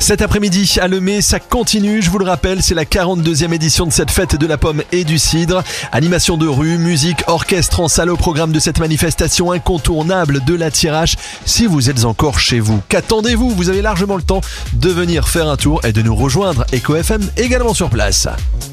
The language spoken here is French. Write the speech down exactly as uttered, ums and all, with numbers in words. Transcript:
Cet après-midi à Lemay, ça continue, je vous le rappelle, c'est la quarante-deuxième édition de cette fête de la pomme et du cidre. Animation de rue, musique, orchestre en salle au programme de cette manifestation incontournable de la Thiérache. Si vous êtes encore chez vous, qu'attendez-vous? Vous avez largement le temps de venir faire un tour et de nous rejoindre. Echo F M également sur place.